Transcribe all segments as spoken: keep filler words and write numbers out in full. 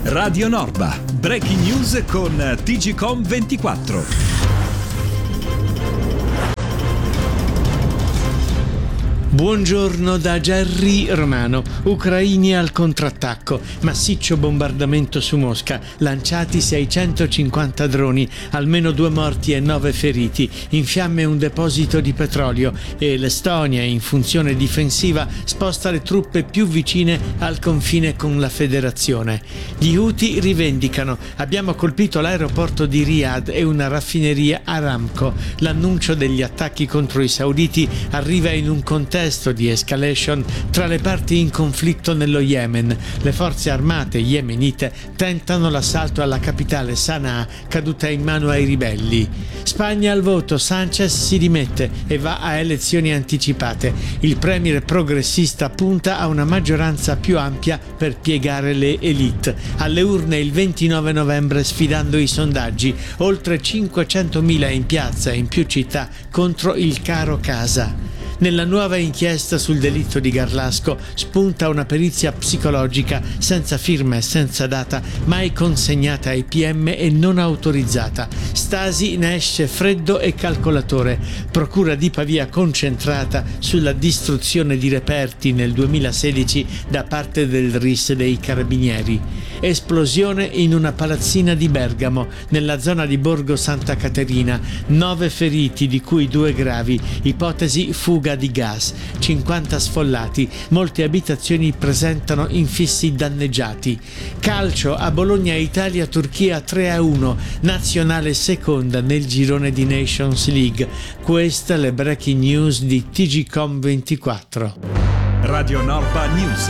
Radio Norba, breaking news con T G Com ventiquattro. Buongiorno da Gerry Romano. Ucraini al contrattacco. Massiccio bombardamento su Mosca. Lanciati seicentocinquanta droni. Almeno due morti e nove feriti. In fiamme un deposito di petrolio. E l'Estonia, in funzione difensiva, sposta le truppe più vicine al confine con la Federazione. Gli Houthi rivendicano: abbiamo colpito l'aeroporto di Riyadh e una raffineria Aramco. L'annuncio degli attacchi contro i sauditi arriva in un contesto di escalation tra le parti in conflitto nello Yemen. Le forze armate yemenite tentano l'assalto alla capitale Sana'a, caduta in mano ai ribelli. Spagna al voto, Sánchez si dimette e va a elezioni anticipate. Il premier progressista punta a una maggioranza più ampia per piegare le élite. Alle urne il ventinove novembre, sfidando i sondaggi, oltre cinquecentomila in piazza in più città contro il caro casa. Nella nuova inchiesta sul delitto di Garlasco spunta una perizia psicologica senza firma e senza data, mai consegnata ai P M e non autorizzata. Stasi ne esce freddo e calcolatore. Procura di Pavia concentrata sulla distruzione di reperti nel duemilasedici da parte del R I S dei Carabinieri. Esplosione in una palazzina di Bergamo, nella zona di Borgo Santa Caterina. Nove feriti, di cui due gravi. Ipotesi fuga di gas, cinquanta sfollati, molte abitazioni presentano infissi danneggiati. Calcio, a Bologna Italia Turchia tre a uno, nazionale seconda nel girone di Nations League. Queste le breaking news di T G Com ventiquattro. Radio Norba News.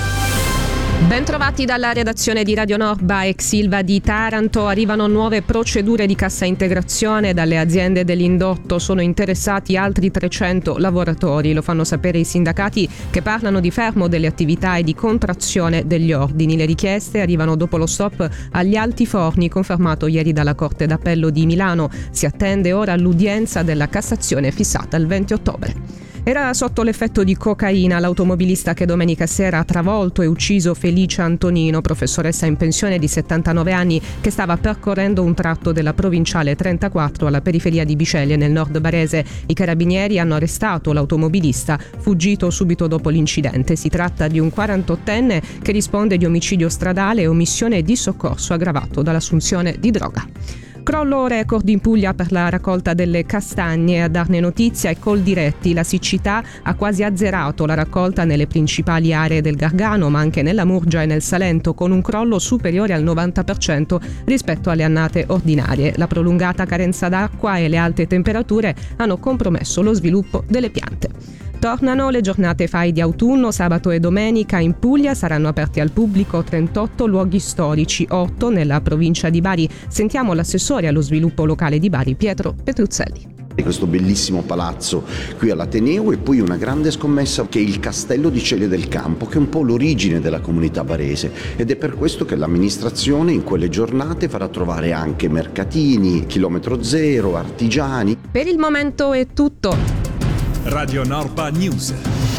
Bentrovati dalla redazione di Radio Norba. Ex Ilva di Taranto, arrivano nuove procedure di cassa integrazione. Dalle aziende dell'indotto sono interessati altri trecento lavoratori. Lo fanno sapere i sindacati, che parlano di fermo delle attività e di contrazione degli ordini. Le richieste arrivano dopo lo stop agli altiforni confermato ieri dalla Corte d'Appello di Milano. Si attende ora l'udienza della Cassazione fissata il venti ottobre. Era sotto l'effetto di cocaina l'automobilista che domenica sera ha travolto e ucciso Felicia Antonino, professoressa in pensione di settantanove anni, che stava percorrendo un tratto della provinciale trentaquattro alla periferia di Biceglie, nel nord barese. I carabinieri hanno arrestato l'automobilista, fuggito subito dopo l'incidente. Si tratta di un quarantottenne che risponde di omicidio stradale e omissione di soccorso aggravato dall'assunzione di droga. Crollo record in Puglia per la raccolta delle castagne. A darne notizia è Coldiretti. La siccità ha quasi azzerato la raccolta nelle principali aree del Gargano, ma anche nella Murgia e nel Salento, con un crollo superiore al novanta per cento rispetto alle annate ordinarie. La prolungata carenza d'acqua e le alte temperature hanno compromesso lo sviluppo delle piante. Tornano le giornate F A I di autunno. Sabato e domenica in Puglia saranno aperti al pubblico trentotto luoghi storici, otto nella provincia di Bari. Sentiamo l'assessore allo sviluppo locale di Bari, Pietro Petruzzelli. Questo bellissimo palazzo qui all'Ateneo, e poi una grande scommessa che è il Castello di Celle del Campo, che è un po' l'origine della comunità barese, ed è per questo che l'amministrazione in quelle giornate farà trovare anche mercatini, chilometro zero, artigiani. Per il momento è tutto. Radio Norba News.